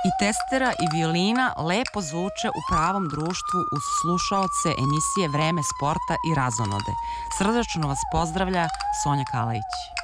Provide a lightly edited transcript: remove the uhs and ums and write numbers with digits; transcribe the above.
I testera i violina lepo zvuče u pravom društvu uz slušaoce emisije Vreme sporta i razonode. Srdačno vas pozdravlja Sonja Kalajić.